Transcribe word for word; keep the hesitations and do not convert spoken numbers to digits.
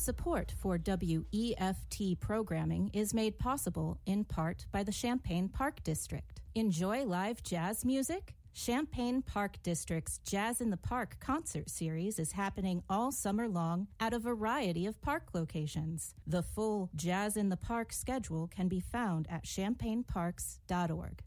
Support for W E F T programming is made possible in part by the Champaign Park District. Enjoy live jazz music? Champaign Park District's Jazz in the Park concert series is happening all summer long at a variety of park locations. The full Jazz in the Park schedule can be found at champaign parks dot org.